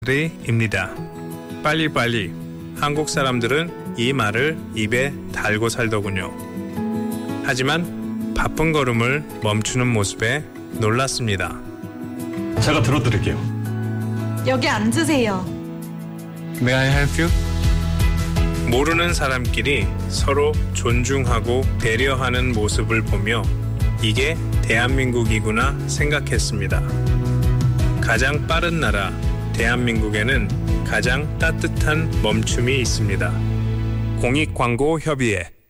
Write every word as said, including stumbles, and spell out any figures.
입니다. 빨리빨리. 한국 사람들은 이 말을 입에 달고 살더군요. 하지만 바쁜 걸음을 멈추는 모습에 놀랐습니다. 제가 들어드릴게요. 여기 앉으세요. May I help you? 모르는 사람끼리 서로 존중하고 배려하는 모습을 보며 이게 대한민국이구나 생각했습니다. 가장 빠른 나라 대한민국에는 가장 따뜻한 멈춤이 있습니다. 공익광고협의회